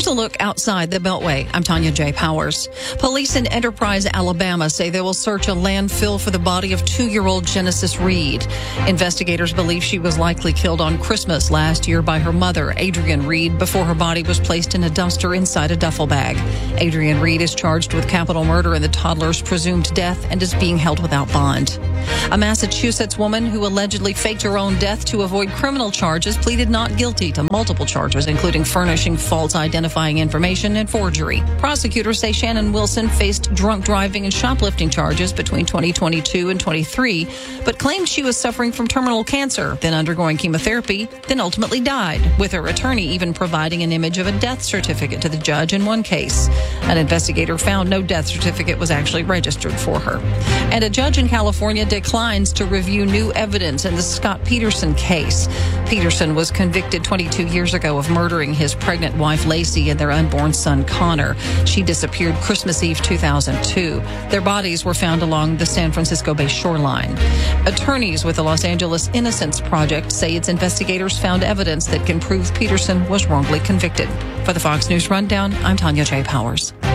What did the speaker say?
a look outside the Beltway. I'm Tanya J. Powers. Police in Enterprise, Alabama say they will search a landfill for the body of 2-year-old Genesis Reed. Investigators believe she was likely killed on Christmas last year by her mother, Adrienne Reed, before her body was placed in a dumpster inside a duffel bag. Adrienne Reed is charged with capital murder in the toddler's presumed death and is being held without bond. A Massachusetts woman who allegedly faked her own death to avoid criminal charges pleaded not guilty to multiple charges, including furnishing false identifying information and forgery. Prosecutors say Shannon Wilson faced drunk driving and shoplifting charges between 2022 and 23, but claimed she was suffering from terminal cancer, then undergoing chemotherapy, then ultimately died, with her attorney even providing an image of a death certificate to the judge in one case. An investigator found no death certificate was actually registered for her. And a judge in California declines to review new evidence in the Scott Peterson case. Peterson was convicted 22 years ago of murdering his pregnant wife Lacey and their unborn son Connor. She disappeared Christmas Eve 2002. Their bodies were found along the San Francisco Bay shoreline. Attorneys with the Los Angeles Innocence Project say its investigators found evidence that can prove Peterson was wrongly convicted. For the Fox News Rundown, I'm Tanya J. Powers.